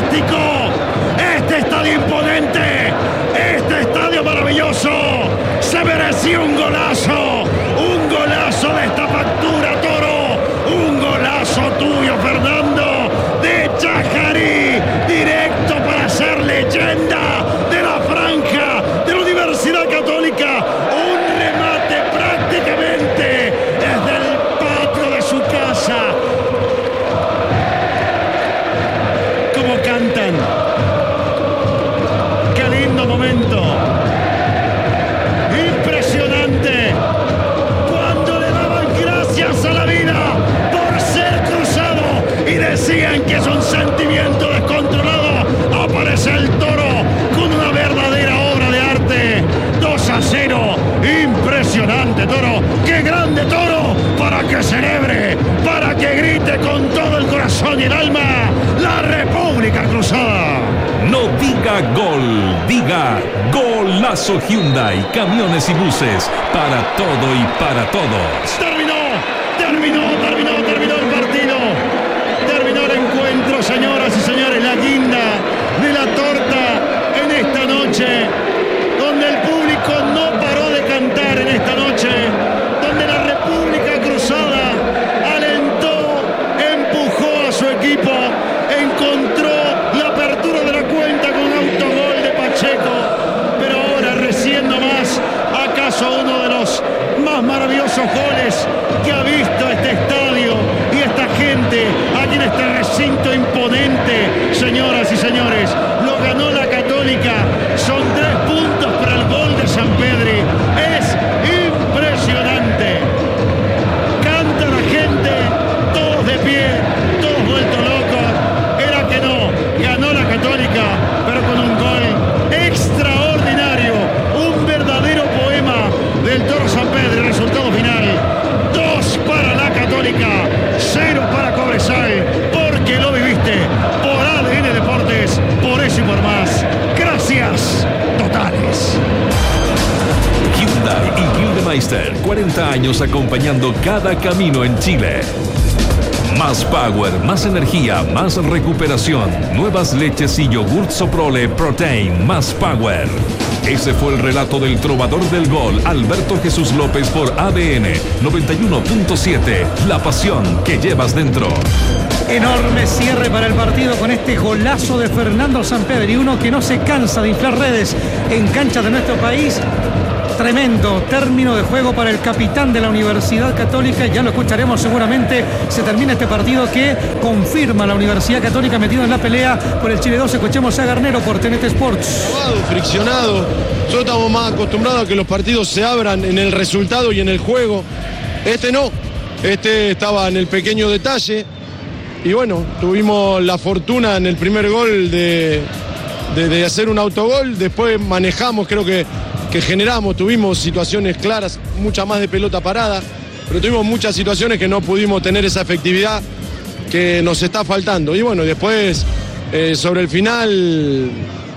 fantástico, este estadio imponente, este estadio maravilloso, se merecía un golazo de esta factura, Toro, un golazo tuyo, Fernando, de Chajarí, directo para ser leyenda de la franja de la Universidad Católica, un remate prácticamente desde el patio de su casa. ¿Cómo cantan? ¡Qué lindo momento! Impresionante. Cuando le daban gracias a la vida por ser cruzado y decían que es un sentimiento descontrolado, aparece el Toro con una verdadera obra de arte. 2-0. Impresionante, Toro. ¡Qué grande, Toro! Para que celebre, para que grite con todo el corazón y el alma la República Cruzada. No diga gol, diga golazo. Hyundai, camiones y buses, para todo y para todos. Terminó el partido. Terminó el encuentro, señoras y señores. La guinda de la torta en esta noche, donde el público no paró de cantar en esta noche, donde la República Cruzada alentó, empujó a su equipo, encontró la apertura de la cuenta con un autogol de Pacheco, pero ahora recién nomás, acaso uno de los más maravillosos goles que ha visto este estadio y esta gente aquí en este recinto imponente. Señoras y señores, lo ganó la Católica, son 3 puntos para el gol de Sampedri. Es impresionante. Canta la gente, todos de pie, todos vueltos locos. Era que no, ganó la Católica, pero con un gol extraordinario, un verdadero poema del Toro Sampedri. Resultado final: 2 para la Católica, 0 para Cobresal, porque lo viviste por ADN Deportes, por eso y por más. Gracias totales. Hyundai y Gildemeister, 40 años acompañando cada camino en Chile. Más power, más energía, más recuperación. Nuevas leches y yogur Soprole Protein, más power. Ese fue el relato del trovador del gol, Alberto Jesús López, por ADN 91.7. La pasión que llevas dentro. Enorme cierre para el partido con este golazo de Fernando Sampedri, uno que no se cansa de inflar redes en canchas de nuestro país. Tremendo término de juego para el capitán de la Universidad Católica. Ya lo escucharemos seguramente. Se termina este partido que confirma la Universidad Católica metido en la pelea por el Chile 2. Escuchemos a Garnero por TNT Sports. Friccionado. Nosotros estamos más acostumbrados a que los partidos se abran en el resultado y en el juego. Este no. Este estaba en el pequeño detalle. Y bueno, tuvimos la fortuna en el primer gol de hacer un autogol. Después manejamos, creo que generamos, tuvimos situaciones claras, mucha más de pelota parada, pero tuvimos muchas situaciones que no pudimos tener esa efectividad que nos está faltando. Y bueno, después, sobre el final,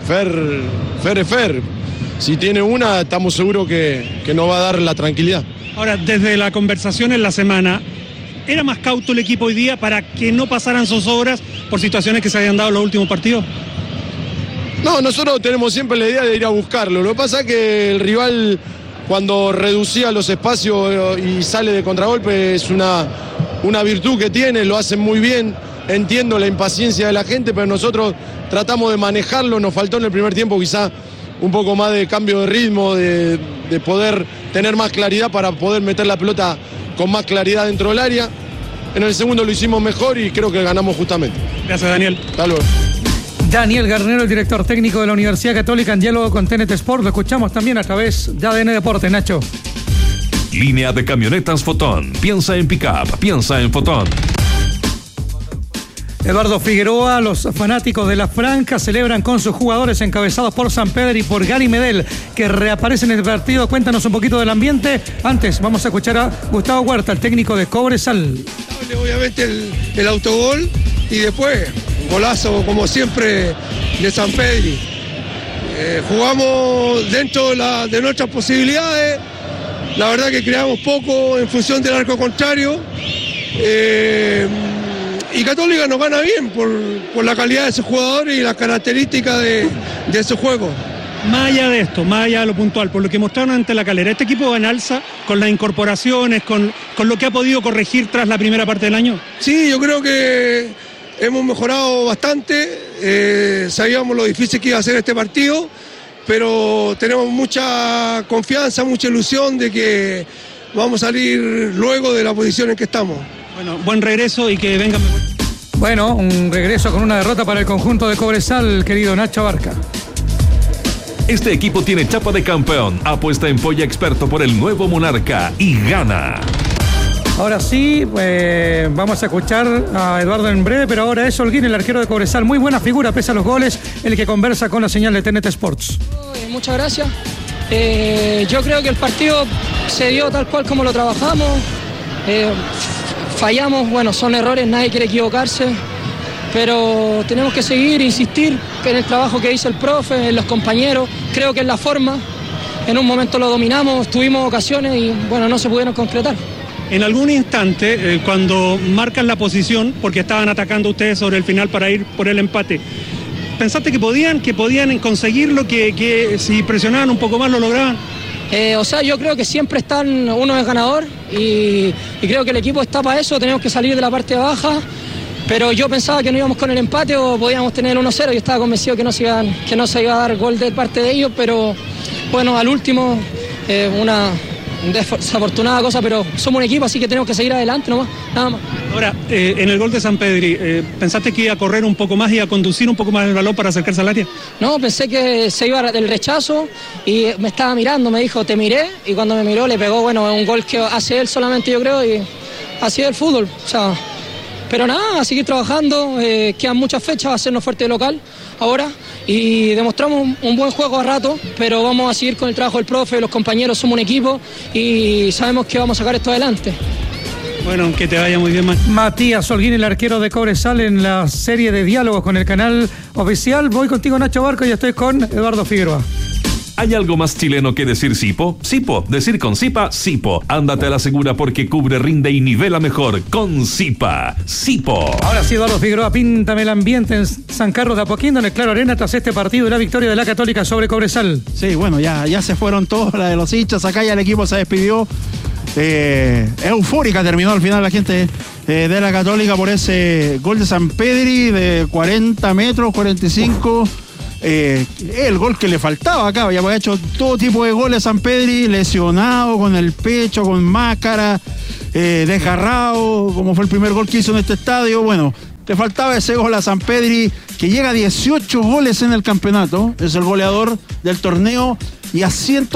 Fer es Fer. Si tiene una, estamos seguros que nos va a dar la tranquilidad. Ahora, desde la conversación en la semana, ¿era más cauto el equipo hoy día para que no pasaran zozobras por situaciones que se habían dado en los últimos partidos? No, nosotros tenemos siempre la idea de ir a buscarlo. Lo que pasa es que el rival, cuando reducía los espacios y sale de contragolpe, es una virtud que tiene, lo hacen muy bien. Entiendo la impaciencia de la gente, pero nosotros tratamos de manejarlo. Nos faltó en el primer tiempo quizá un poco más de cambio de ritmo, de poder tener más claridad para poder meter la pelota con más claridad dentro del área. En el segundo lo hicimos mejor y creo que ganamos justamente. Gracias, Daniel. Hasta luego. Daniel Garnero, el director técnico de la Universidad Católica, en diálogo con TNT Sport. Lo escuchamos también a través de ADN Deportes, Nacho. Línea de camionetas Fotón. Piensa en pick-up, piensa en Fotón. Eduardo Figueroa, los fanáticos de la Franja celebran con sus jugadores encabezados por Sampedri y por Gary Medel, que reaparecen en el partido. Cuéntanos un poquito del ambiente. Antes vamos a escuchar a Gustavo Huerta, el técnico de Cobresal. Obviamente el autogol y después golazo como siempre de Sampedri. Jugamos dentro de nuestras posibilidades. La verdad que creamos poco en función del arco contrario. Y Y Católica nos gana bien por la calidad de sus jugadores y las características de su juego. Más allá de esto, más allá de lo puntual, por lo que mostraron ante La Calera, ¿este equipo va en alza con las incorporaciones, con lo que ha podido corregir tras la primera parte del año? Sí, yo creo que hemos mejorado bastante. Sabíamos lo difícil que iba a ser este partido, pero tenemos mucha confianza, mucha ilusión de que vamos a salir luego de la posición en que estamos. Bueno, buen regreso y que vengan mejor. Bueno, un regreso con una derrota para el conjunto de Cobresal, querido Nacho Abarca. Este equipo tiene chapa de campeón. Apuesta en Polla Experto por el nuevo Monarca y gana. Ahora sí, vamos a escuchar a Eduardo en breve, pero ahora es Holguín, el arquero de Cobresal. Muy buena figura, pese a los goles, el que conversa con la señal de TNT Sports. Muchas gracias. Yo creo que el partido se dio tal cual como lo trabajamos. Fallamos, bueno, son errores, nadie quiere equivocarse. Pero tenemos que seguir, insistir en el trabajo que hizo el profe, en los compañeros. Creo que es la forma. En un momento lo dominamos, tuvimos ocasiones y bueno, no se pudieron concretar. En algún instante, cuando marcan la posición, porque estaban atacando ustedes sobre el final para ir por el empate, ¿pensaste que podían conseguirlo, que si presionaban un poco más lo lograban? Yo creo que siempre uno es ganador y creo que el equipo está para eso, tenemos que salir de la parte baja. Pero yo pensaba que no íbamos con el empate o podíamos tener 1-0. Yo estaba convencido que no se iba a dar gol de parte de ellos, pero bueno, al último, una desafortunada cosa, pero somos un equipo, así que tenemos que seguir adelante nomás, nada más. Ahora, en el gol de Sampedri, ¿pensaste que iba a correr un poco más y a conducir un poco más el balón para acercarse al área? No, pensé que se iba del rechazo y me estaba mirando, me dijo, te miré, y cuando me miró le pegó, bueno, un gol que hace él solamente, yo creo, y así es el fútbol, o sea... Pero nada, a seguir trabajando, quedan muchas fechas, va a hacernos fuerte de local ahora y demostramos un buen juego a rato, pero vamos a seguir con el trabajo del profe, los compañeros, somos un equipo y sabemos que vamos a sacar esto adelante. Bueno, que te vaya muy bien, man. Matías Holguín, el arquero de Cobresal, en la serie de diálogos con el canal oficial. Voy contigo, Nacho Barco, y estoy con Eduardo Figueroa. ¿Hay algo más chileno que decir Sipo? Sipo, decir con Sipa, Sipo. Ándate a la segura porque cubre, rinde y nivela mejor con Sipa. Sipo. Ahora sí, Eduardo Figueroa, píntame el ambiente en San Carlos de Apoquindo, en el Claro Arena, tras este partido y la victoria de la Católica sobre Cobresal. Sí, bueno, ya se fueron todos, la de los hinchas, acá ya el equipo se despidió. Eufórica terminó al final la gente de la Católica por ese gol de Sampedri de 40 metros, 45. El gol que le faltaba acá, ya había hecho todo tipo de goles Sampedri, lesionado, con el pecho, con máscara, desgarrado, como fue el primer gol que hizo en este estadio. Bueno, le faltaba ese gol a Sampedri, que llega a 18 goles en el campeonato, es el goleador del torneo y a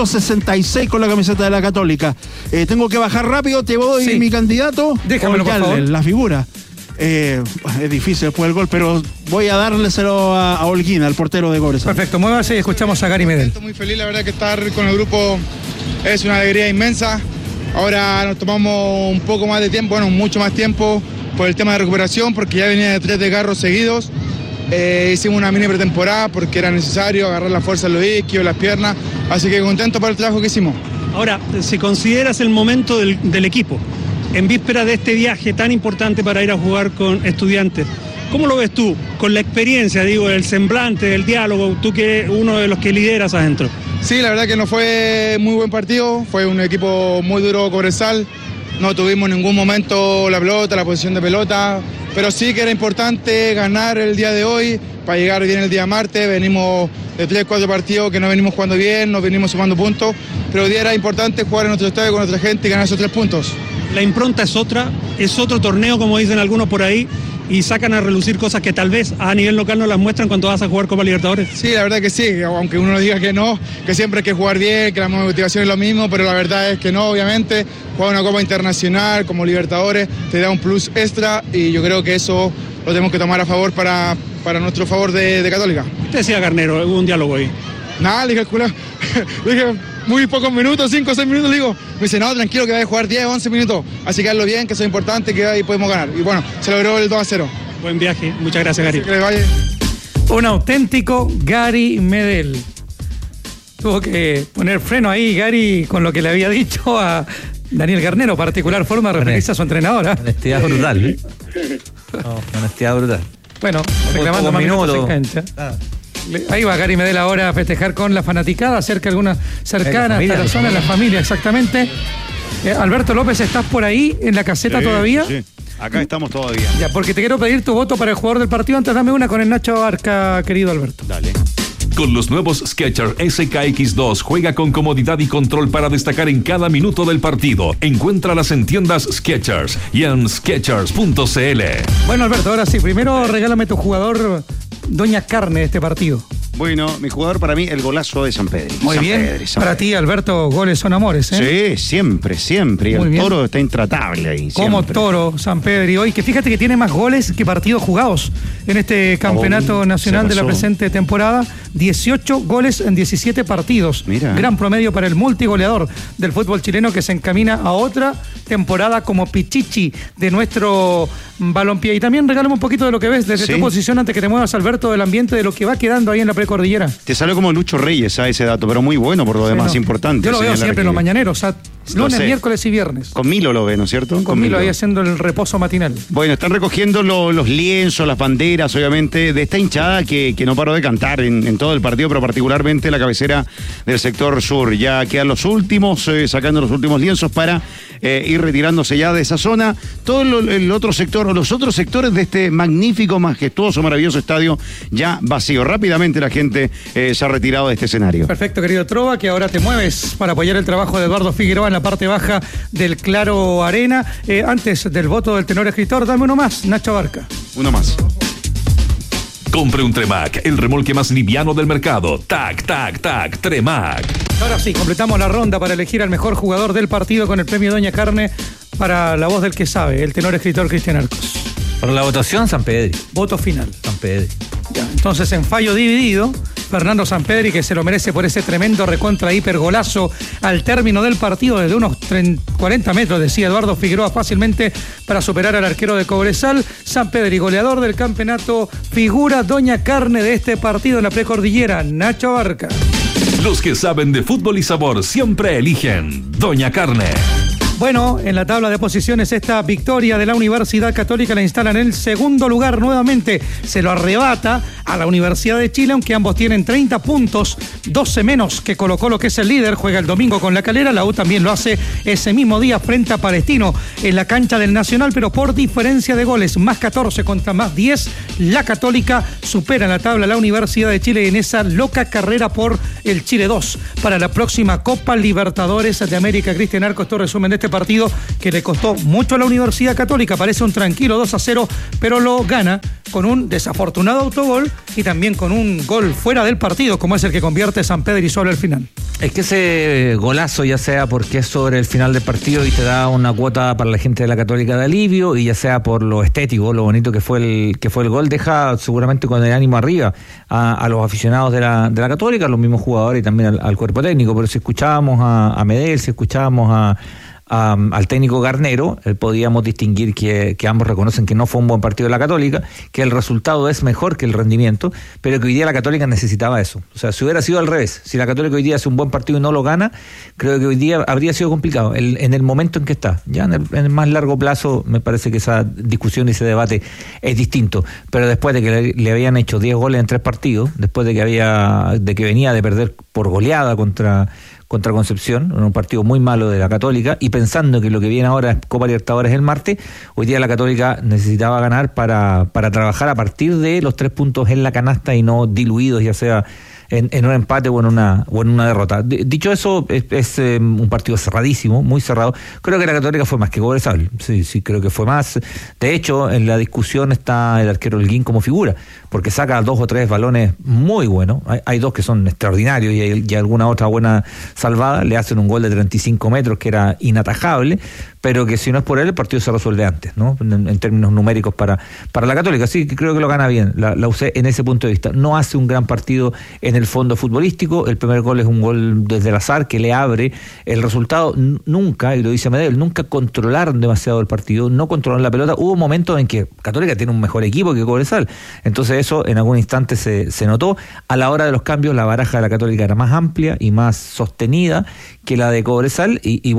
166 con la camiseta de la Católica. Tengo que bajar rápido, te doy mi candidato. Déjamelo, por favor. La figura. Es difícil después del gol, pero voy a dárselo a Holguín, al portero de Cobresal. Perfecto, muévase y escuchamos a Gary Medel. Estoy muy feliz, la verdad que estar con el grupo es una alegría inmensa. Ahora nos tomamos un poco más de tiempo, bueno, mucho más tiempo por el tema de recuperación, porque ya venía de 3 desgarros seguidos. Hicimos una mini pretemporada porque era necesario agarrar la fuerza en los isquios, las piernas, así que contento por el trabajo que hicimos. Ahora, si consideras el momento del equipo, en víspera de este viaje tan importante para ir a jugar con Estudiantes, ¿cómo lo ves tú? Con la experiencia, digo, el semblante, el diálogo, tú que eres uno de los que lideras adentro. Sí, la verdad que no fue muy buen partido, fue un equipo muy duro Cobresal, no tuvimos en ningún momento la pelota, la posición de pelota, pero sí que era importante ganar el día de hoy para llegar bien el día martes. Venimos de 3-4 partidos que no venimos jugando bien, nos venimos sumando puntos, pero hoy día era importante jugar en nuestro estadio con nuestra gente y ganar esos 3 puntos. La impronta es otro torneo, como dicen algunos por ahí, y sacan a relucir cosas que tal vez a nivel local no las muestran cuando vas a jugar Copa Libertadores. Sí, la verdad que sí, aunque uno diga que no, que siempre hay que jugar bien, que la motivación es lo mismo, pero la verdad es que no, obviamente. Jugar una Copa Internacional como Libertadores te da un plus extra y yo creo que eso lo tenemos que tomar a favor para nuestro favor de Católica. ¿Qué te decía Garnero? Hubo un diálogo ahí. Nada, le dije al culero, le dije muy pocos minutos, 5 o 6 minutos, le digo, me dice, no, tranquilo que va a jugar 10 o 11 minutos, así que hazlo bien, que eso es importante, que ahí podemos ganar. Y bueno, se logró el 2-0. Buen viaje, muchas gracias, Gary. Que le vaya. Un auténtico Gary Medel. Tuvo que poner freno ahí, Gary, con lo que le había dicho a Daniel Garnero, particular forma de referirse a su entrenadora. Honestidad brutal. Honestidad brutal. Bueno, reclamando más minutos en cancha. Ahí va Gary Medel ahora a festejar con la fanaticada, cerca algunas cercanas personas, la familia, exactamente. Alberto López, ¿estás por ahí en la caseta todavía? Sí, acá estamos todavía. Ya, porque te quiero pedir tu voto para el jugador del partido. Antes dame una con el Nacho Barca, querido Alberto. Dale. Con los nuevos Skechers SKX2 juega con comodidad y control para destacar en cada minuto del partido. Encuéntralas en tiendas Skechers y en Skechers.cl. Bueno, Alberto, ahora sí, primero regálame tu jugador Doña Carne de este partido. Bueno, mi jugador para mí, el golazo de Sampedri. Muy bien. Para ti, Alberto, goles son amores, ¿eh? Sí, siempre. Y el Toro está intratable ahí. Como Toro, Sampedri hoy, que fíjate que tiene más goles que partidos jugados en este campeonato nacional de la presente temporada. 18 goles en 17 partidos. Mira. Gran promedio para el multigoleador del fútbol chileno, que se encamina a otra temporada como pichichi de nuestro balompié. Y también regálame un poquito de lo que ves desde tu posición antes que te muevas, Alberto, del ambiente de lo que va quedando ahí en la precordillera. Te salió como Lucho Reyes a ese dato, pero muy bueno por lo demás, importante. Yo lo veo siempre en los mañaneros, lunes, miércoles y viernes. Con Milo lo ve, ¿no es cierto? Con Milo ahí haciendo el reposo matinal. Bueno, están recogiendo los lienzos, las banderas, obviamente, de esta hinchada que no paró de cantar en todo el partido, pero particularmente la cabecera del sector sur. Ya quedan los últimos, sacando los últimos lienzos para ir retirándose ya de esa zona. Todo el otro sector, o los otros sectores de este magnífico, majestuoso, maravilloso estadio ya vacío. Rápidamente la gente se ha retirado de este escenario. Perfecto, querido Trova, que ahora te mueves para apoyar el trabajo de Eduardo Figueroa en la parte baja del Claro Arena. Antes del voto del tenor escritor, dame uno más, Nacho Barca. Uno más. Compre un Tremac, el remolque más liviano del mercado. Tac, Tremac. Ahora sí, completamos la ronda para elegir al mejor jugador del partido con el premio Doña Carne para la voz del que sabe, el tenor escritor Cristian Arcos. Por la votación, Sampedri. Voto final. Sampedri. Ya, entonces en fallo dividido, Fernando Sampedri, que se lo merece por ese tremendo recontra hiper golazo al término del partido desde unos 40 metros, decía Eduardo Figueroa, fácilmente para superar al arquero de Cobresal. Sampedri, goleador del campeonato, figura Doña Carne de este partido en la precordillera, Nacho Barca. Los que saben de fútbol y sabor siempre eligen Doña Carne. Bueno, en la tabla de posiciones esta victoria de la Universidad Católica la instala en el segundo lugar nuevamente. Se lo arrebata a la Universidad de Chile, aunque ambos tienen 30 puntos, 12 menos que Colo-Colo, que es el líder. Juega el domingo con La Calera. La U también lo hace ese mismo día frente a Palestino en la cancha del Nacional, pero por diferencia de goles, más 14 contra más 10, la Católica supera en la tabla a la Universidad de Chile en esa loca carrera por el Chile 2 para la próxima Copa Libertadores de América. Cristian Arcos, esto resumen de este partido que le costó mucho a la Universidad Católica. Parece un tranquilo 2-0, pero lo gana con un desafortunado autogol y también con un gol fuera del partido, como es el que convierte Sampedri sobre el final. Es que ese golazo, ya sea porque es sobre el final del partido y te da una cuota para la gente de la Católica de alivio, y ya sea por lo estético, lo bonito que fue el gol, deja seguramente con el ánimo arriba a los aficionados de la Católica, a los mismos jugadores y también al cuerpo técnico. Pero si escuchábamos a Medel, si escuchábamos al técnico Garnero, podíamos distinguir que ambos reconocen que no fue un buen partido de la Católica, que el resultado es mejor que el rendimiento, pero que hoy día la Católica necesitaba eso. O sea, si hubiera sido al revés, si la Católica hoy día hace un buen partido y no lo gana, creo que hoy día habría sido complicado en el momento en que está. Ya en el más largo plazo me parece que esa discusión y ese debate es distinto, pero después de que le habían hecho 10 goles en 3 partidos, después de que venía de perder por goleada contra Concepción, en un partido muy malo de la Católica, y pensando que lo que viene ahora es Copa Libertadores el martes, hoy día la Católica necesitaba ganar para trabajar a partir de los 3 puntos en la canasta y no diluidos, ya sea en un empate o en una derrota. Dicho eso, es un partido cerradísimo, muy cerrado. Creo que la Católica fue más que Cobresal, sí, creo que fue más. De hecho, en la discusión está el arquero Holguín como figura, porque saca 2 o 3 balones muy buenos. Hay 2 que son extraordinarios y alguna otra buena salvada. Le hacen un gol de 35 metros que era inatajable, pero que si no es por él, el partido se resuelve antes, ¿no? En términos numéricos para la Católica. Sí, que creo que lo gana bien la UC en ese punto de vista. No hace un gran partido en el fondo futbolístico. El primer gol es un gol desde el azar que le abre el resultado. Nunca, y lo dice Medel, nunca controlaron demasiado el partido, no controlaron la pelota. Hubo momentos en que Católica tiene un mejor equipo que Cobresal. Entonces eso en algún instante se notó. A la hora de los cambios, la baraja de la Católica era más amplia y más sostenida que la de Cobresal, y bueno,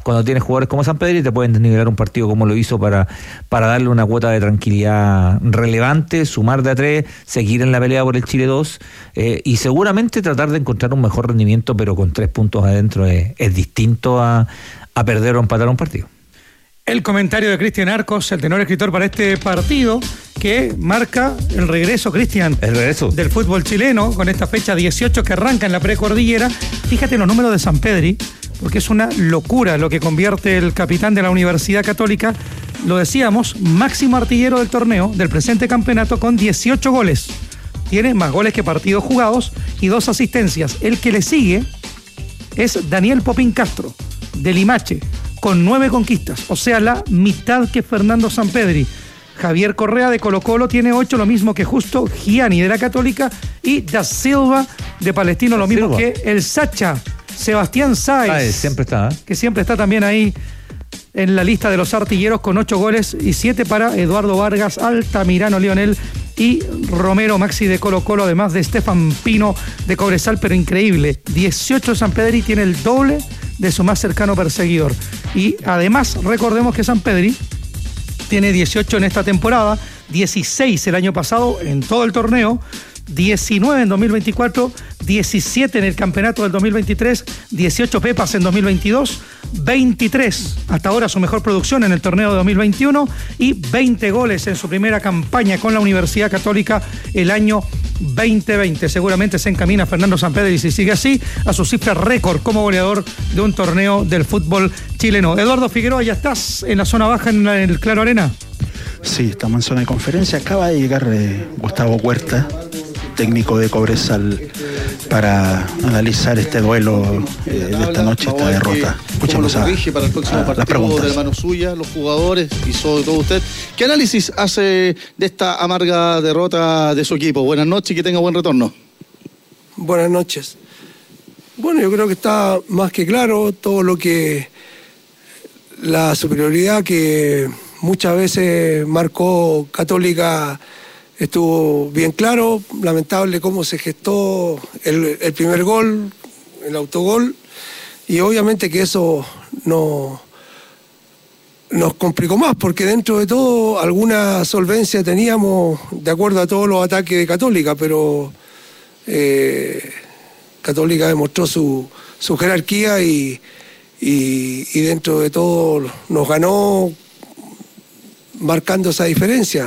cuando tienes jugadores como Sampedri te pueden desnivelar un partido como lo hizo para darle una cuota de tranquilidad relevante, sumar de a 3, seguir en la pelea por el Chile 2 y seguramente tratar de encontrar un mejor rendimiento, pero con 3 puntos adentro es distinto a perder o empatar un partido. El comentario de Cristian Arcos, el tenor escritor para este partido, que marca el regreso, Cristian, del fútbol chileno, con esta fecha 18 que arranca en la precordillera. Fíjate los números de Sampedri, porque es una locura lo que convierte el capitán de la Universidad Católica, lo decíamos, máximo artillero del torneo, del presente campeonato, con 18 goles. Tiene más goles que partidos jugados y 2 asistencias. El que le sigue es Daniel Popín Castro, de Limache, con 9 conquistas, o sea, la mitad que Fernando Sampedri. Javier Correa de Colo-Colo tiene 8, lo mismo que Justo Gianni de la Católica, y Da Silva de Palestino, lo mismo que el Sacha, Sebastián Sáez, siempre está, que siempre está también ahí en la lista de los artilleros con 8 goles y 7 para Eduardo Vargas, Altamirano Lionel y Romero Maxi de Colo-Colo, además de Estefan Pino de Cobresal, pero increíble, 18 Sampedri, tiene el doble de su más cercano perseguidor. Y además recordemos que Sampedri tiene 18 en esta temporada, 16 el año pasado en todo el torneo, 19 en 2024, 17 en el campeonato del 2023, 18 pepas en 2022, 23 hasta ahora su mejor producción en el torneo de 2021 y 20 goles en su primera campaña con la Universidad Católica el año 2020. Seguramente se encamina Fernando Sampedri, si sigue así, a su cifra récord como goleador de un torneo del fútbol chileno. Eduardo Figueroa, ¿ya estás en la zona baja en el Claro Arena? Sí, estamos en zona de conferencia. Acaba de llegar Gustavo Huerta, técnico de Cobresal, para analizar este duelo de esta noche, esta derrota. Escuchamos para el próximo partido de la mano suya, los jugadores y sobre todo usted. ¿Qué análisis hace de esta amarga derrota de su equipo? Buenas noches y que tenga buen retorno. Buenas noches. Bueno, yo creo que está más que claro todo lo que la superioridad que muchas veces marcó Católica. Estuvo bien claro, lamentable cómo se gestó el primer gol, el autogol, y obviamente que eso nos complicó más, porque dentro de todo alguna solvencia teníamos de acuerdo a todos los ataques de Católica, pero Católica demostró su jerarquía y dentro de todo nos ganó marcando esa diferencia.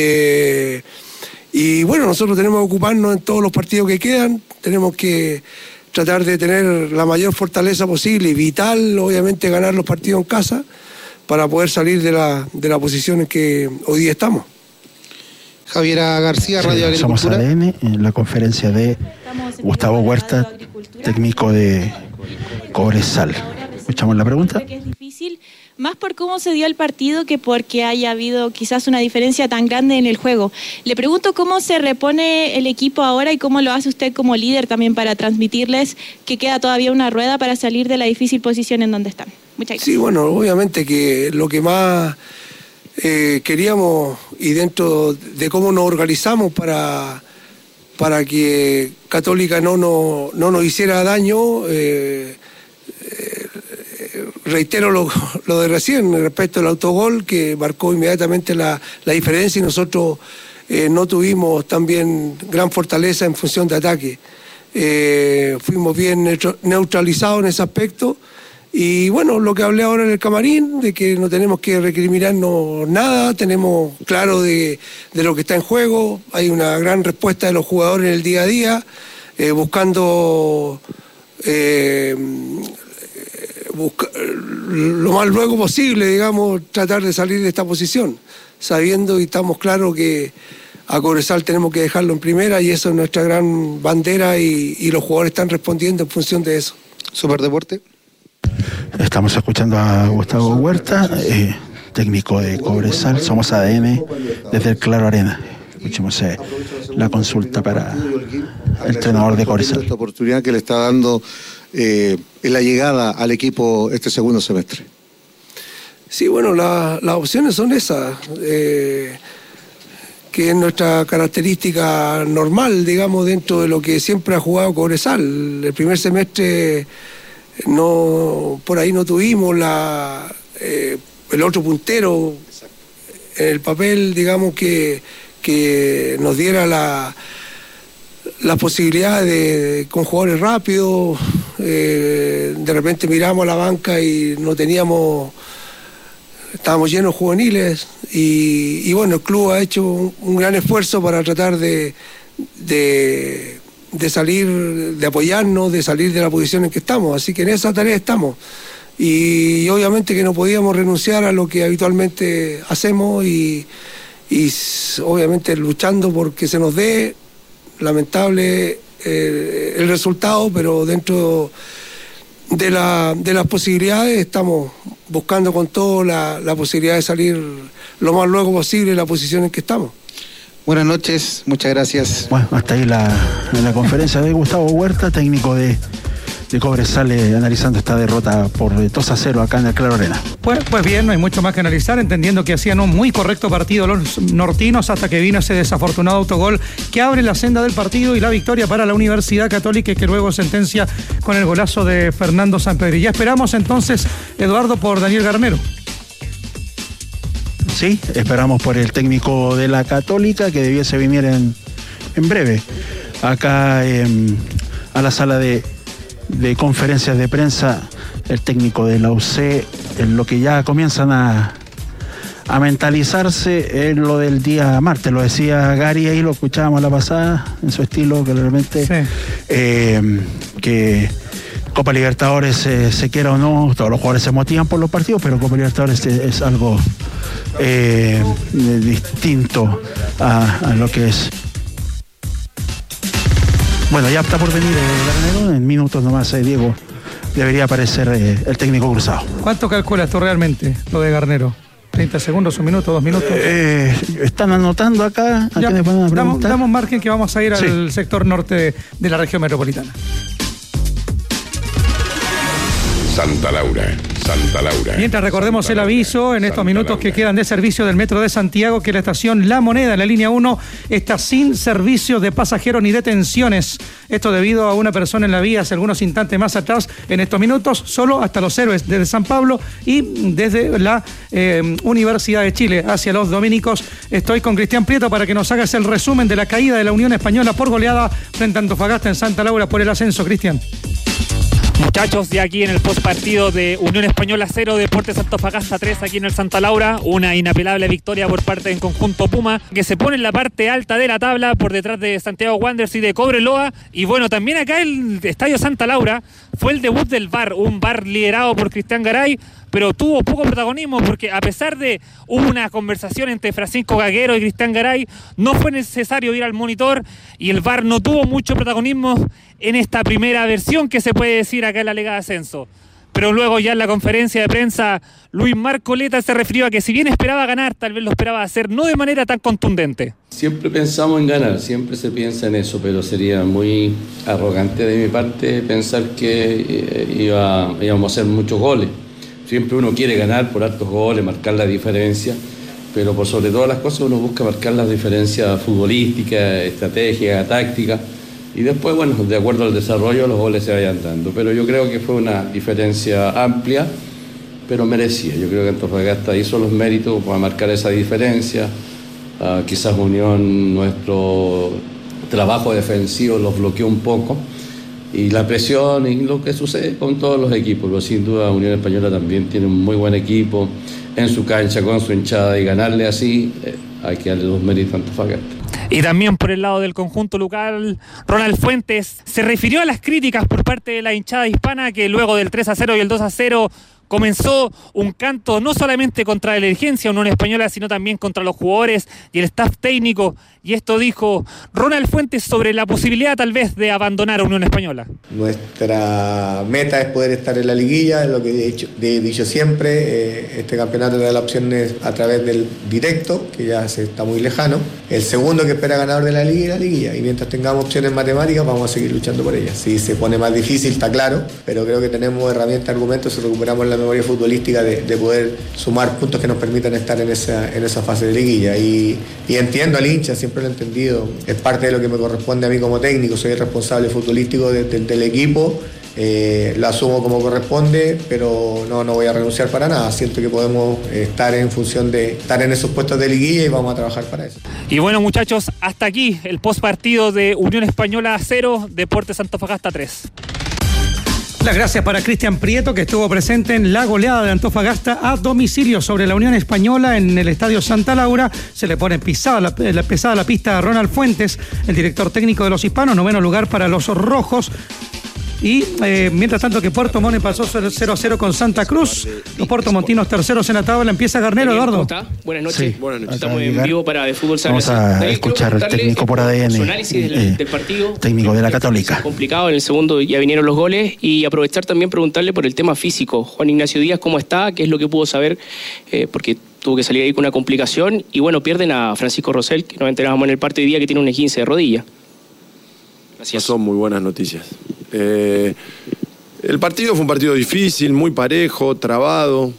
Y bueno, nosotros tenemos que ocuparnos en todos los partidos que quedan, tenemos que tratar de tener la mayor fortaleza posible y vital, obviamente, ganar los partidos en casa para poder salir de la posición en que hoy día estamos. Javiera García, Radio Agricultura. Somos ADN, en la conferencia de Gustavo Huerta, técnico de Cobresal. ¿Escuchamos la pregunta? Que es difícil, más por cómo se dio el partido que porque haya habido quizás una diferencia tan grande en el juego. Le pregunto cómo se repone el equipo ahora y cómo lo hace usted como líder también para transmitirles que queda todavía una rueda para salir de la difícil posición en donde están. Muchas gracias. Sí, bueno, obviamente que lo que más queríamos y dentro de cómo nos organizamos para que Católica no nos hiciera daño, reitero lo de recién respecto al autogol que marcó inmediatamente la diferencia y nosotros no tuvimos también gran fortaleza en función de ataque. Fuimos bien neutralizados en ese aspecto y bueno, lo que hablé ahora en el camarín, de que no tenemos que recriminarnos nada, tenemos claro de lo que está en juego, hay una gran respuesta de los jugadores en el día a día, buscando lo más luego posible, digamos, tratar de salir de esta posición, sabiendo y estamos claros que a Cobresal tenemos que dejarlo en primera y eso es nuestra gran bandera y los jugadores están respondiendo en función de eso. Superdeporte. Estamos escuchando a Gustavo Huerta, técnico de Cobresal. Somos ADN desde el Claro Arena. Escuchemos la consulta para el entrenador de Cobresal. Esta oportunidad que le está dando en la llegada al equipo este segundo semestre. Sí, bueno, las opciones son esas, que es nuestra característica normal, digamos, dentro de lo que siempre ha jugado Cobresal. El primer semestre por ahí no tuvimos el otro puntero en el papel, digamos, que nos diera la posibilidad con jugadores rápidos. De repente miramos a la banca y estábamos llenos de juveniles y bueno, el club ha hecho un gran esfuerzo para tratar de salir, de apoyarnos, de salir de la posición en que estamos, así que en esa tarea estamos. Y obviamente que no podíamos renunciar a lo que habitualmente hacemos y obviamente luchando porque se nos dé. Lamentable el resultado, pero dentro de las posibilidades estamos buscando con todo la posibilidad de salir lo más luego posible de la posición en que estamos. Buenas noches, muchas gracias. Bueno, hasta ahí la conferencia de Gustavo Huerta, técnico de Cobresal, analizando esta derrota por 2-0 acá en el Claro Arena. Pues bien, no hay mucho más que analizar, entendiendo que hacían un muy correcto partido los nortinos hasta que vino ese desafortunado autogol que abre la senda del partido y la victoria para la Universidad Católica, que luego sentencia con el golazo de Fernando Sampedri. Ya esperamos entonces, Eduardo, por Daniel Garnero. Sí, esperamos por el técnico de la Católica, que debiese venir en breve acá a la sala de conferencias de prensa, el técnico de la UC, en lo que ya comienzan a mentalizarse en lo del día martes. Lo decía Gary ahí, lo escuchábamos la pasada, en su estilo, claramente, sí. Que Copa Libertadores, se quiera o no, todos los jugadores se motivan por los partidos, pero Copa Libertadores es algo distinto a lo que es. Bueno, ya está por venir Garnero, en minutos nomás, Diego, debería aparecer el técnico cruzado. ¿Cuánto calculas tú realmente lo de Garnero? ¿30 segundos, un minuto, 2 minutos? Están anotando acá. ¿A quiénes van a preguntar? Damos margen que vamos a ir al sector norte de la región metropolitana. Santa Laura. Mientras recordemos el aviso en estos minutos que quedan de servicio del Metro de Santiago, que la estación La Moneda, en la línea 1, está sin servicio de pasajeros ni detenciones. Esto debido a una persona en la vía hace algunos instantes más atrás. En estos minutos, solo hasta Los Héroes, desde San Pablo y desde la Universidad de Chile hacia los dominicos. Estoy con Cristian Prieto para que nos hagas el resumen de la caída de la Unión Española por goleada frente a Antofagasta en Santa Laura por el ascenso. Cristian. Muchachos, ya aquí en el postpartido de Unión Española 0, Deportes Antofagasta 3 aquí en el Santa Laura, una inapelable victoria por parte del conjunto Puma, que se pone en la parte alta de la tabla por detrás de Santiago Wanderers y de Cobreloa. Y bueno, también acá el Estadio Santa Laura fue el debut del VAR, un VAR liderado por Cristian Garay, pero tuvo poco protagonismo porque a pesar de una conversación entre Francisco Gaguero y Cristian Garay, no fue necesario ir al monitor y el VAR no tuvo mucho protagonismo en esta primera versión que se puede decir acá en la Liga de Ascenso. Pero luego ya en la conferencia de prensa, Luis Marcoleta se refirió a que si bien esperaba ganar, tal vez lo esperaba hacer no de manera tan contundente. Siempre pensamos en ganar, siempre se piensa en eso, pero sería muy arrogante de mi parte pensar que íbamos a hacer muchos goles. Siempre uno quiere ganar por hartos goles, marcar la diferencia, pero por sobre todas las cosas uno busca marcar las diferencias futbolísticas, estratégicas, tácticas, y después, bueno, de acuerdo al desarrollo, los goles se vayan dando. Pero yo creo que fue una diferencia amplia, pero merecía. Yo creo que Antofagasta hizo los méritos para marcar esa diferencia. Quizás Unión, nuestro trabajo defensivo los bloqueó un poco. Y la presión y lo que sucede con todos los equipos. Pero sin duda Unión Española también tiene un muy buen equipo en su cancha, con su hinchada, y ganarle así, hay que darle los méritos a Antofagasta. Y también por el lado del conjunto local, Ronald Fuentes se refirió a las críticas por parte de la hinchada hispana, que luego del 3-0 y el 2-0 comenzó un canto no solamente contra la dirigencia Unión Española, sino también contra los jugadores y el staff técnico. Y esto dijo Ronald Fuentes sobre la posibilidad tal vez de abandonar a Unión Española. Nuestra meta es poder estar en la liguilla, es lo que he dicho siempre. Este campeonato da las opciones a través del directo, que ya se está muy lejano. El segundo que espera ganador de la liguilla. Y mientras tengamos opciones matemáticas, vamos a seguir luchando por ellas. Si se pone más difícil, está claro, pero creo que tenemos herramientas, argumentos, si recuperamos la memoria futbolística de poder sumar puntos que nos permitan estar en esa fase de liguilla. Y entiendo al hincha, siempre lo he entendido, es parte de lo que me corresponde a mí como técnico, soy el responsable futbolístico del equipo lo asumo como corresponde, pero no voy a renunciar para nada. Siento que podemos estar en función de estar en esos puestos de liguilla y vamos a trabajar para eso. Y bueno, muchachos, hasta aquí el postpartido de Unión Española 0, Deportes Antofagasta 3. Las gracias para Cristian Prieto, que estuvo presente en la goleada de Antofagasta a domicilio sobre la Unión Española en el Estadio Santa Laura. Se le pone pesada la pista a Ronald Fuentes, el director técnico de los hispanos. 9º lugar para los rojos. Y mientras tanto que Puerto Montt pasó 0-0 con Santa Cruz. Los puertomontinos terceros en la tabla. Empieza Garnero, Eduardo. ¿Cómo está? Buenas noches. Sí, buenas noches. Estamos en vivo para de Fútbol Sala. Vamos a escuchar al técnico por ADN. Su análisis del partido. Técnico de la Católica. Complicado, en el segundo ya vinieron los goles. Y aprovechar también preguntarle por el tema físico. Juan Ignacio Díaz, ¿cómo está? ¿Qué es lo que pudo saber? Porque tuvo que salir ahí con una complicación. Y bueno, pierden a Francisco Rosell, que nos enterábamos en el parte de día que tiene un esguince de rodilla. Gracias. No son muy buenas noticias. El partido fue un partido difícil, muy parejo, trabado.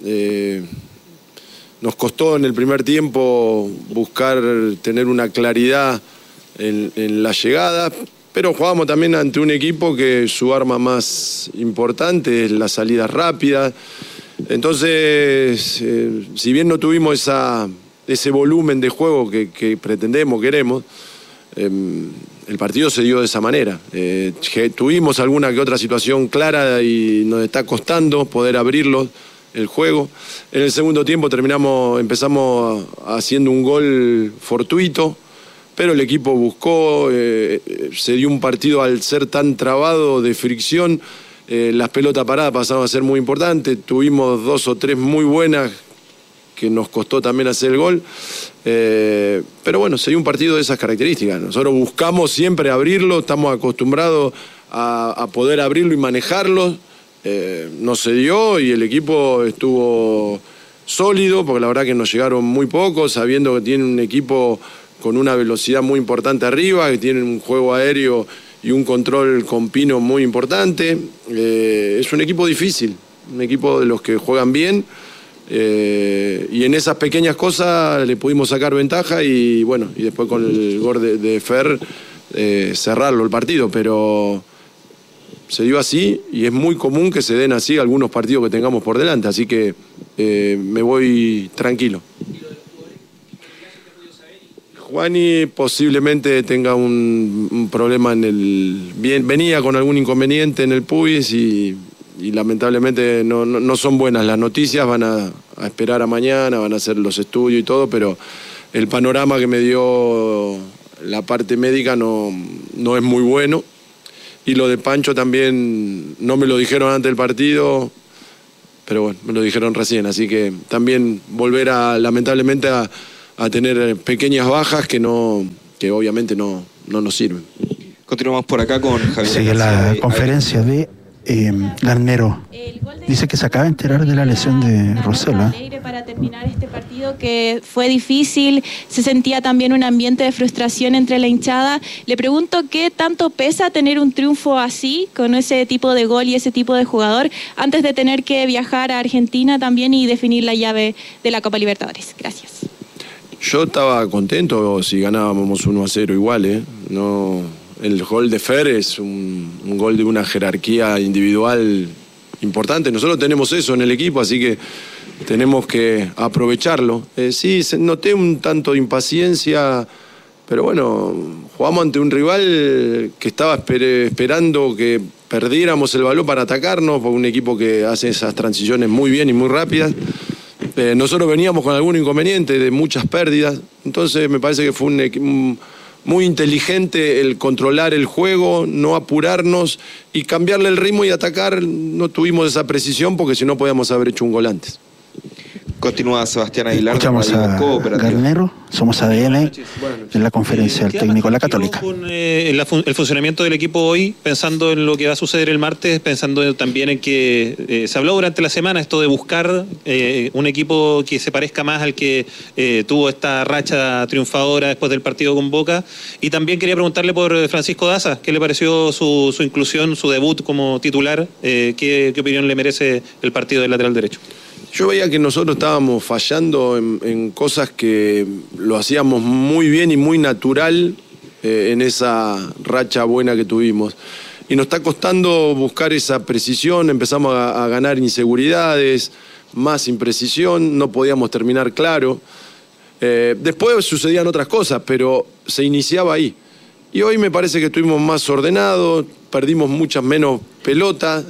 Nos costó en el primer tiempo buscar tener una claridad en la llegada, pero jugamos también ante un equipo que su arma más importante es la salida rápida. Entonces, si bien no tuvimos ese volumen de juego que pretendemos, queremos, el partido se dio de esa manera. Tuvimos alguna que otra situación clara y nos está costando poder abrirlo el juego. En el segundo tiempo empezamos haciendo un gol fortuito, pero el equipo buscó, se dio un partido al ser tan trabado de fricción, las pelotas paradas pasaron a ser muy importantes, tuvimos 2 o 3 muy buenas que nos costó también hacer el gol, pero bueno, se dio un partido de esas características. Nosotros buscamos siempre abrirlo, estamos acostumbrados a poder abrirlo y manejarlo, no se dio y el equipo estuvo sólido, porque la verdad que nos llegaron muy pocos, sabiendo que tiene un equipo con una velocidad muy importante arriba, que tiene un juego aéreo y un control con Pino muy importante. Es un equipo difícil, un equipo de los que juegan bien. Y en esas pequeñas cosas le pudimos sacar ventaja y bueno, y después con el gol de Fer cerrarlo el partido, pero se dio así y es muy común que se den así algunos partidos que tengamos por delante, así que me voy tranquilo. Juani posiblemente tenga un problema venía con algún inconveniente en el pubis y lamentablemente no son buenas las noticias, van a esperar a mañana, van a hacer los estudios y todo, pero el panorama que me dio la parte médica no es muy bueno. Y lo de Pancho también no me lo dijeron antes del partido, pero bueno, me lo dijeron recién, así que también volver lamentablemente a tener pequeñas bajas que obviamente no nos sirven. Continuamos por acá con Javier. Sigue la conferencia de Garnero. Dice que se acaba de enterar de la lesión de Rosell. Para terminar este partido que fue difícil, se sentía también un ambiente de frustración entre la hinchada. Le pregunto qué tanto pesa tener un triunfo así, con ese tipo de gol y ese tipo de jugador, antes de tener que viajar a Argentina también y definir la llave de la Copa Libertadores. Gracias. Yo estaba contento si ganábamos 1-0 igual, No, el gol de Fer es un gol de una jerarquía individual importante. Nosotros tenemos eso en el equipo, así que tenemos que aprovecharlo. Sí, noté un tanto de impaciencia, pero bueno, jugamos ante un rival que estaba esperando que perdiéramos el balón para atacarnos, por un equipo que hace esas transiciones muy bien y muy rápidas. Nosotros veníamos con algún inconveniente de muchas pérdidas, entonces me parece que fue muy inteligente el controlar el juego, no apurarnos y cambiarle el ritmo y atacar. No tuvimos esa precisión porque si no podíamos haber hecho un gol antes. Continúa Sebastián Aguilar. Escuchamos a Garnero, somos ADN, en la conferencia del técnico de la Católica. Con el funcionamiento del equipo hoy, pensando en lo que va a suceder el martes, pensando también en que se habló durante la semana esto de buscar un equipo que se parezca más al que tuvo esta racha triunfadora después del partido con Boca, y también quería preguntarle por Francisco Daza, ¿qué le pareció su inclusión, su debut como titular? ¿Qué opinión le merece el partido del lateral derecho? Yo veía que nosotros estábamos fallando en cosas que lo hacíamos muy bien y muy natural en esa racha buena que tuvimos. y nos está costando buscar esa precisión, empezamos a ganar inseguridades, más imprecisión, no podíamos terminar claro. Después sucedían otras cosas, pero se iniciaba ahí. Y hoy me parece que estuvimos más ordenados, perdimos muchas menos pelotas,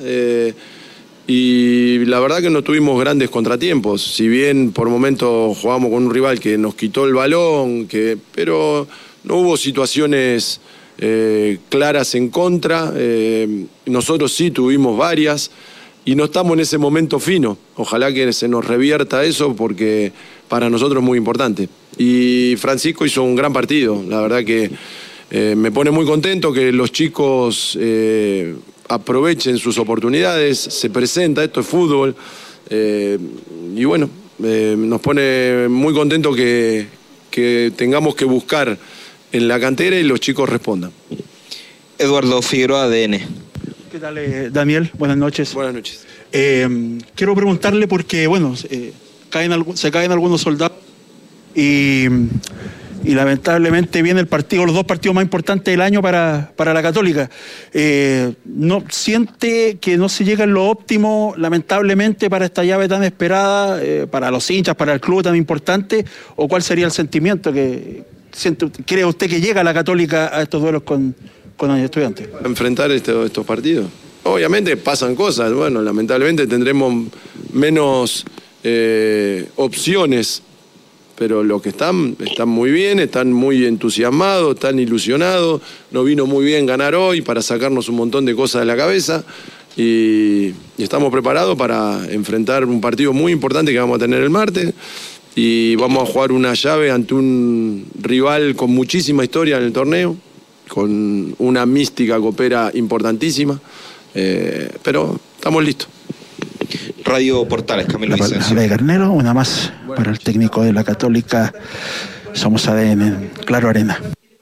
y la verdad que no tuvimos grandes contratiempos. Si bien por momentos jugamos con un rival que nos quitó el balón, pero no hubo situaciones claras en contra. Nosotros sí tuvimos varias y no estamos en ese momento fino. Ojalá que se nos revierta eso, porque para nosotros es muy importante. Y Francisco hizo un gran partido. La verdad que me pone muy contento que los chicos aprovechen sus oportunidades. Se presenta, esto es fútbol. Y bueno, nos pone muy contento que tengamos que buscar en la cantera y los chicos respondan. Eduardo Figueroa, ADN. ¿Qué tal, Daniel? Buenas noches. Buenas noches. Quiero preguntarle porque, bueno, se caen algunos soldados y lamentablemente viene el partido, los dos partidos más importantes del año para la Católica. ¿No siente que no se llega en lo óptimo, lamentablemente, para esta llave tan esperada, para los hinchas, para el club tan importante? ¿O cuál sería el sentimiento que cree usted que llega la Católica a estos duelos con Estudiantes? Enfrentar estos partidos. Obviamente pasan cosas, bueno, lamentablemente tendremos menos opciones, pero los que están muy bien, están muy entusiasmados, están ilusionados. Nos vino muy bien ganar hoy para sacarnos un montón de cosas de la cabeza y estamos preparados para enfrentar un partido muy importante que vamos a tener el martes. Y vamos a jugar una llave ante un rival con muchísima historia en el torneo, con una mística copera importantísima, pero estamos listos. Radio Portales, Camilo Vicencio. De Garnero, una más para el técnico de la Católica. Somos ADN, Claro Arena.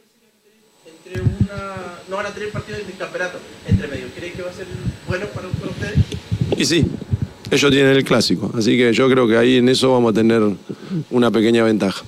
No van a tener partidos de campeonato entre medio. ¿Creen que va a ser bueno para ustedes? Y sí. Ellos tienen el clásico, así que yo creo que ahí en eso vamos a tener una pequeña ventaja.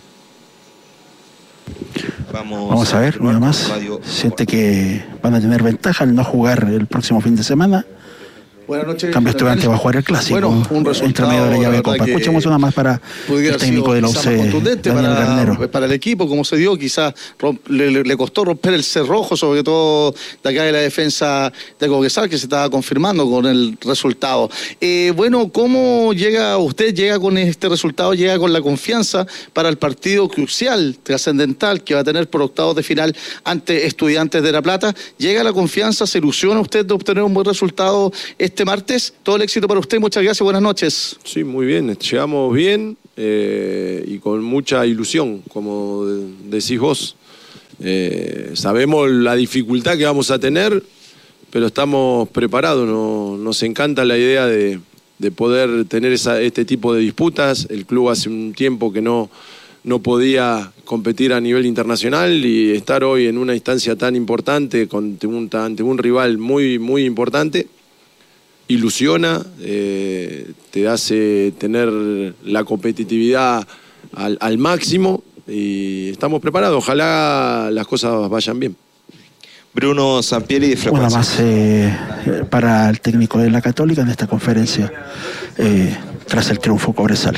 Vamos a ver, una más. ¿Siente que van a tener ventaja al no jugar el próximo fin de semana? Buenas noches. Cambio Estudiante va a jugar el clásico. Bueno, un resultado entre medio de la llave de Copa. Escuchemos una más para el técnico de la UC, Daniel Garnero. Para el equipo, como se dio, quizás le costó romper el cerrojo, sobre todo de acá de la defensa de Coquesal, que se estaba confirmando con el resultado. Bueno, ¿cómo llega usted? ¿Llega con este resultado? ¿Llega con la confianza para el partido crucial, trascendental, que va a tener por octavos de final ante Estudiantes de La Plata? ¿Llega la confianza? ¿Se ilusiona usted de obtener un buen resultado este martes? Todo el éxito para usted, muchas gracias, buenas noches. Sí, muy bien, llegamos bien y con mucha ilusión, como decís vos. Sabemos la dificultad que vamos a tener, pero estamos preparados. Nos encanta la idea de poder tener este tipo de disputas. El club hace un tiempo que no podía competir a nivel internacional, y estar hoy en una instancia tan importante ante un rival muy, muy importante ilusiona, te hace tener la competitividad al máximo, y estamos preparados. Ojalá las cosas vayan bien. Bruno Sampieri de Frecuencia. Una más para el técnico de la Católica en esta conferencia tras el triunfo Cobresal.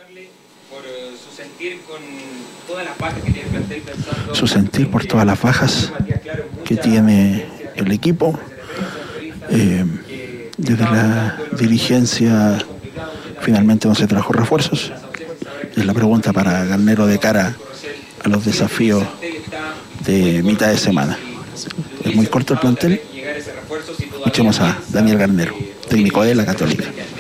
Su sentir por todas las bajas que tiene el equipo. Desde la dirigencia finalmente no se trajo refuerzos. Es la pregunta para Garnero de cara a los desafíos de mitad de semana. Es muy corto el plantel. Escuchemos a Daniel Garnero, técnico de la Católica.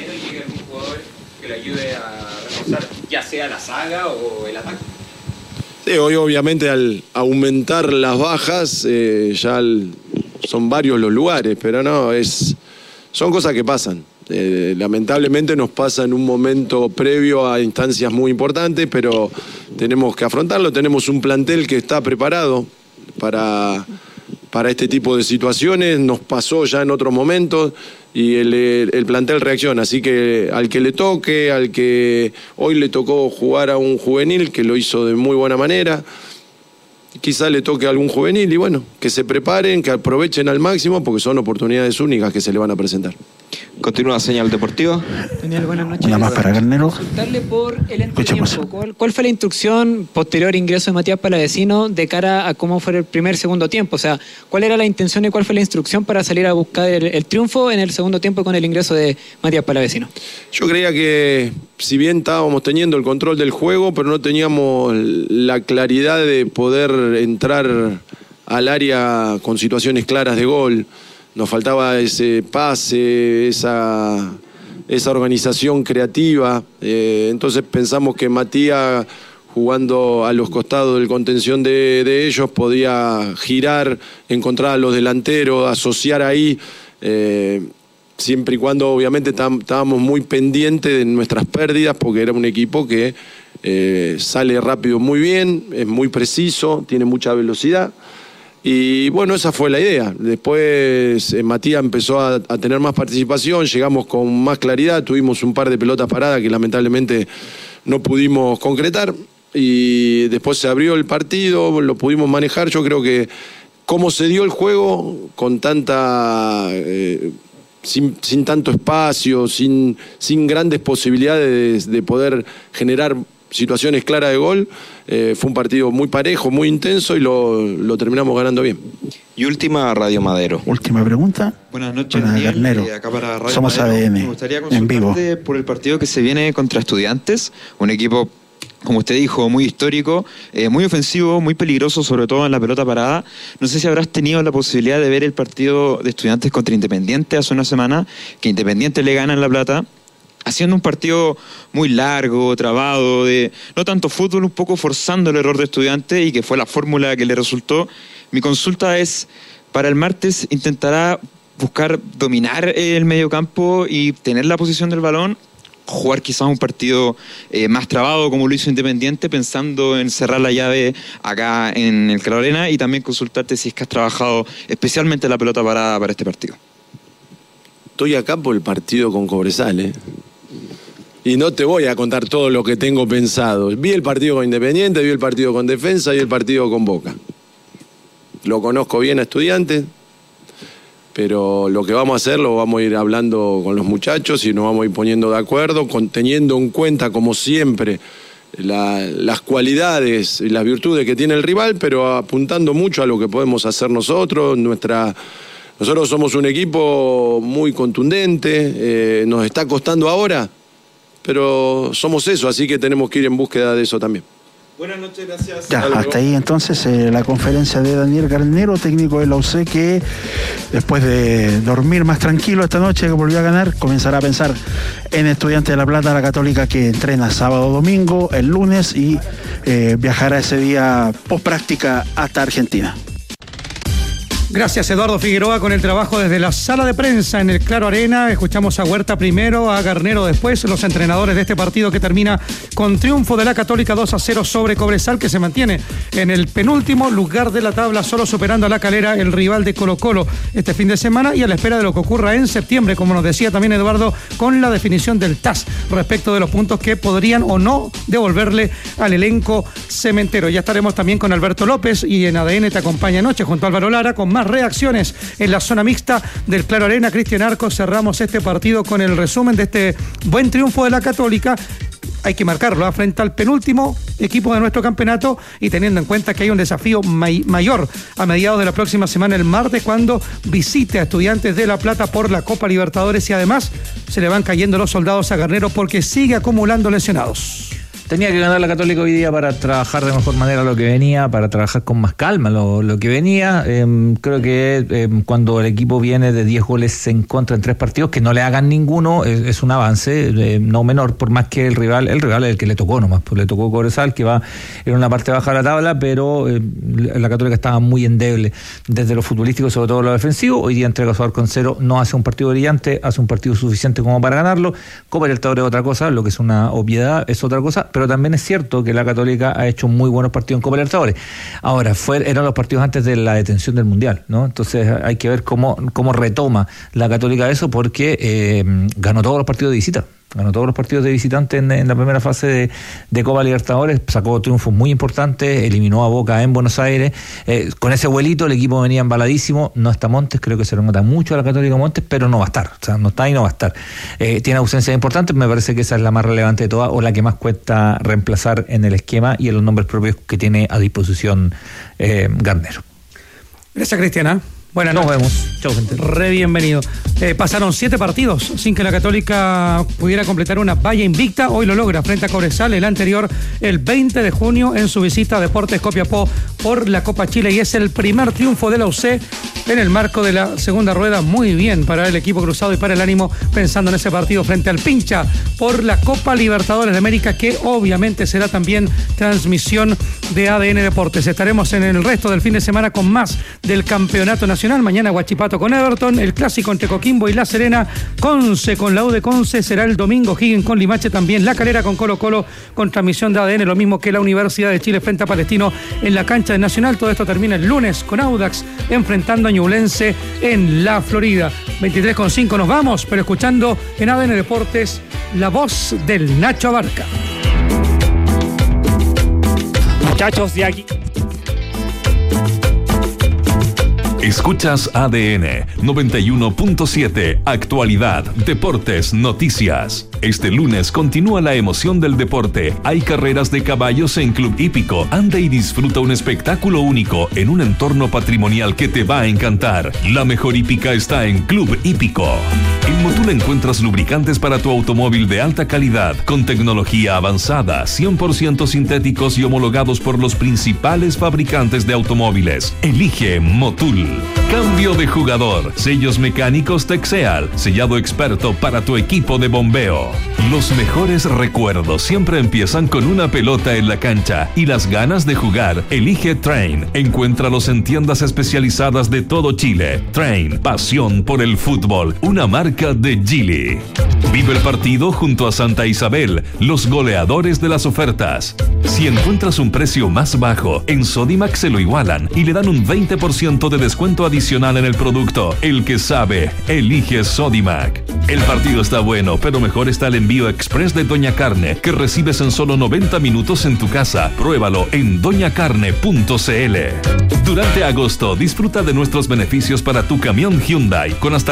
Ya sea la saga o el ataque. Sí, hoy obviamente al aumentar las bajas ya son varios los lugares, pero no, son cosas que pasan. Lamentablemente nos pasa en un momento previo a instancias muy importantes, pero tenemos que afrontarlo. Tenemos un plantel que está preparado para este tipo de situaciones. Nos pasó ya en otros momentos y el plantel reacciona. Así que al que le toque, al que hoy le tocó jugar a un juvenil, que lo hizo de muy buena manera, quizá le toque a algún juvenil y bueno, que se preparen, que aprovechen al máximo porque son oportunidades únicas que se le van a presentar. Continúa Señal Deportiva. Daniel, buenas noches. Una más para Garnero. Consultarle por el entretiempo. ¿Cuál fue la instrucción posterior ingreso de Matías Palavecino de cara a cómo fue el primer segundo tiempo? O sea, ¿cuál era la intención y cuál fue la instrucción para salir a buscar el triunfo en el segundo tiempo con el ingreso de Matías Palavecino? Yo creía que si bien estábamos teniendo el control del juego, pero no teníamos la claridad de poder entrar al área con situaciones claras de gol. Nos faltaba ese pase, esa organización creativa. Entonces pensamos que Matías, jugando a los costados del contención de ellos, podía girar, encontrar a los delanteros, asociar ahí, siempre y cuando obviamente estábamos muy pendientes de nuestras pérdidas, porque era un equipo que sale rápido muy bien, es muy preciso, tiene mucha velocidad. Y bueno, esa fue la idea. Después Matías empezó a tener más participación, llegamos con más claridad, tuvimos un par de pelotas paradas que lamentablemente no pudimos concretar y después se abrió el partido, lo pudimos manejar. Yo creo que cómo se dio el juego con tanta... sin tanto espacio, sin grandes posibilidades de poder generar situaciones claras de gol, fue un partido muy parejo, muy intenso y lo terminamos ganando bien. Y última, Radio Madero. Última pregunta. Buenas noches, Daniel. Acá para Radio Somos Madero. ADN, Me gustaría en vivo. consultarte por el partido que se viene contra Estudiantes, un equipo, como usted dijo, muy histórico, muy ofensivo, muy peligroso, sobre todo en la pelota parada. No sé si habrás tenido la posibilidad de ver el partido de Estudiantes contra Independiente hace una semana, que Independiente le gana en La Plata, haciendo un partido muy largo, trabado, de no tanto fútbol, un poco forzando el error de Estudiantes y que fue la fórmula que le resultó. Mi consulta es, para el martes, ¿intentará buscar dominar el mediocampo y tener la posición del balón? Jugar quizás un partido más trabado como lo hizo Independiente, pensando en cerrar la llave acá en el Claro Arena, y también consultarte si es que has trabajado especialmente la pelota parada para este partido. Estoy acá por el partido con Cobresal, y no te voy a contar todo lo que tengo pensado. Vi el partido con Independiente, vi el partido con Defensa y el partido con Boca. Lo conozco bien a Estudiantes, pero lo que vamos a hacer lo vamos a ir hablando con los muchachos y nos vamos a ir poniendo de acuerdo, teniendo en cuenta, como siempre, las cualidades y las virtudes que tiene el rival, pero apuntando mucho a lo que podemos hacer nosotros. Nosotros somos un equipo muy contundente, nos está costando ahora, pero somos eso, así que tenemos que ir en búsqueda de eso también. Buenas noches, gracias. Ya, hasta ahí entonces la conferencia de Daniel Garnero, técnico de la UC, que después de dormir más tranquilo esta noche, que volvió a ganar, comenzará a pensar en Estudiantes de La Plata, la Católica, que entrena sábado, domingo, el lunes, y viajará ese día post práctica hasta Argentina. Gracias, Eduardo Figueroa, con el trabajo desde la sala de prensa en el Claro Arena. Escuchamos a Huerta primero, a Garnero después, los entrenadores de este partido que termina con triunfo de la Católica 2-0 sobre Cobresal, que se mantiene en el penúltimo lugar de la tabla, solo superando a La Calera, el rival de Colo-Colo, este fin de semana, y a la espera de lo que ocurra en septiembre, como nos decía también Eduardo, con la definición del TAS respecto de los puntos que podrían o no devolverle al elenco cementero. Ya estaremos también con Alberto López, y en ADN te acompaña anoche junto a Álvaro Lara con más reacciones en la zona mixta del Claro Arena. Cristian Arcos, cerramos este partido con el resumen de este buen triunfo de la Católica. Hay que marcarlo frente al penúltimo equipo de nuestro campeonato, y teniendo en cuenta que hay un desafío mayor a mediados de la próxima semana, el martes, cuando visite a Estudiantes de La Plata por la Copa Libertadores, y además se le van cayendo los soldados a Garnero porque sigue acumulando lesionados. Tenía que ganar la Católica hoy día para trabajar de mejor manera lo que venía, para trabajar con más calma lo que venía. Creo que cuando el equipo viene de 10 goles en contra en 3 partidos, que no le hagan ninguno es un avance, no menor, por más que el rival es el que le tocó nomás, pues le tocó Cobresal, que va en una parte baja de la tabla, pero la Católica estaba muy endeble desde lo futbolístico, sobre todo lo defensivo. Hoy día entrega su arco en cero, no hace un partido brillante, hace un partido suficiente como para ganarlo. Copa Libertadores es otra cosa, lo que es una obviedad es otra cosa, pero también es cierto que la Católica ha hecho muy buenos partidos en Copa Libertadores. Ahora, eran los partidos antes de la detención del Mundial, ¿no? Entonces hay que ver cómo retoma la Católica eso, porque ganó todos los partidos de visita. Ganó todos los partidos de visitante en la primera fase de Copa Libertadores, sacó triunfos muy importantes, eliminó a Boca en Buenos Aires. Con ese vuelito el equipo venía embaladísimo. No está Montes, creo que se le nota mucho a la Católica Montes, pero no va a estar. O sea, no está y no va a estar. Tiene ausencias importantes, me parece que esa es la más relevante de todas, o la que más cuesta reemplazar en el esquema y en los nombres propios que tiene a disposición Garnero. Gracias, Cristiana. Buenas noches. Nos vemos. Chau, gente. Re bienvenido. Pasaron 7 partidos sin que la Católica pudiera completar una valla invicta. Hoy lo logra frente a Cobresal, el anterior el 20 de junio en su visita a Deportes Copiapó por la Copa Chile, y es el primer triunfo de la UC en el marco de la segunda rueda. Muy bien para el equipo cruzado y para el ánimo pensando en ese partido frente al Pincha por la Copa Libertadores de América, que obviamente será también transmisión de ADN Deportes. Estaremos en el resto del fin de semana con más del campeonato nacional. Mañana Huachipato con Everton, el clásico entre Coquimbo y La Serena, Conce con la U de Conce será el domingo, Higgins con Limache también, La Calera con Colo Colo con transmisión de ADN, lo mismo que la Universidad de Chile frente a Palestino en la cancha de Nacional. Todo esto termina el lunes con Audax enfrentando a Ñublense en la Florida. 23:05 nos vamos, pero escuchando en ADN Deportes la voz del Nacho Abarca. Muchachos, de aquí. Escuchas ADN 91.7, actualidad, deportes, noticias. Este lunes continúa la emoción del deporte. Hay carreras de caballos en Club Hípico. Anda y disfruta un espectáculo único en un entorno patrimonial que te va a encantar. La mejor hípica está en Club Hípico. En Motul encuentras lubricantes para tu automóvil de alta calidad, con tecnología avanzada, 100% sintéticos y homologados por los principales fabricantes de automóviles. Elige Motul. Cambio de jugador. Sellos mecánicos Texeal. Sellado experto para tu equipo de bombeo. Los mejores recuerdos siempre empiezan con una pelota en la cancha y las ganas de jugar. Elige Train. Encuéntralos en tiendas especializadas de todo Chile. Train. Pasión por el fútbol. Una marca de Geely. Vive el partido junto a Santa Isabel, los goleadores de las ofertas. Si encuentras un precio más bajo, en Sodimac se lo igualan y le dan un 20% de descuento adicional en el producto. El que sabe, elige Sodimac. El partido está bueno, pero mejor está el envío express de Doña Carne, que recibes en solo 90 minutos en tu casa. Pruébalo en doñacarne.cl. Durante agosto, disfruta de nuestros beneficios para tu camión Hyundai, con hasta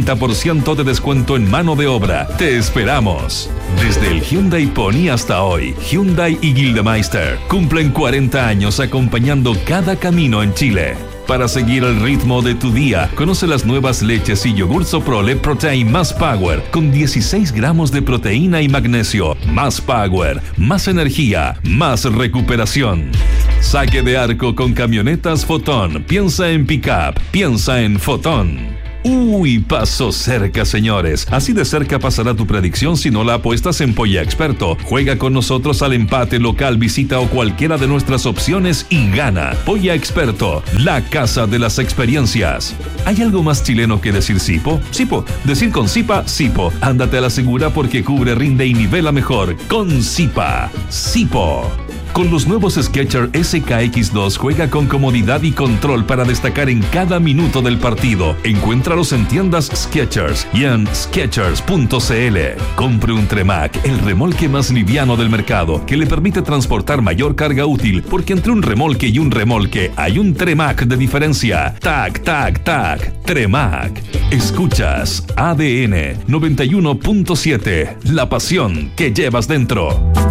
30% de descuento en mano de obra. Te esperamos. Desde el Hyundai Pony hasta hoy, Hyundai y Gildemeister cumplen 40 años acompañando cada camino en Chile. Para seguir el ritmo de tu día, conoce las nuevas leches y yogur Soprole Protein Más Power con 16 gramos de proteína y magnesio. Más Power, más energía, más recuperación. Saque de arco con camionetas Fotón. Piensa en pick-up, piensa en Fotón. Uy, pasó cerca, señores. Así de cerca pasará tu predicción si no la apuestas en Polla Experto. Juega con nosotros al empate, local, visita o cualquiera de nuestras opciones y gana. Polla Experto, la casa de las experiencias. ¿Hay algo más chileno que decir Sipo? Sipo. Decir con Sipa, Sipo. Ándate a la segura porque cubre, rinde y nivela mejor. Con Sipa. Sipo. Con los nuevos Skechers SKX2 juega con comodidad y control para destacar en cada minuto del partido. Encuéntralos en tiendas Skechers y en skechers.cl. Compre un Tremac, el remolque más liviano del mercado, que le permite transportar mayor carga útil, porque entre un remolque y un remolque hay un Tremac de diferencia. Tac, tac, tac. Tremac. Escuchas ADN 91.7, la pasión que llevas dentro.